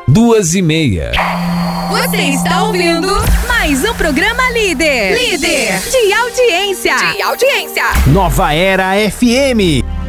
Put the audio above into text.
2h30. Você está ouvindo mais um programa Líder de audiência. Nova Era FM.